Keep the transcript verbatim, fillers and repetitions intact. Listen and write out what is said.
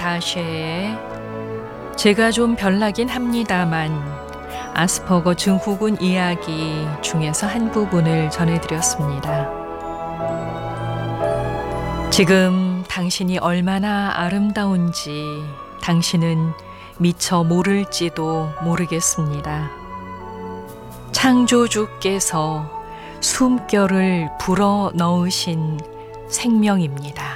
다쉐의 제가 좀 별나긴 합니다만 아스퍼거 증후군 이야기 중에서 한 부분을 전해드렸습니다. 지금 당신이 얼마나 아름다운지 당신은 미처 모를지도 모르겠습니다. 창조주께서 숨결을 불어 넣으신 생명입니다.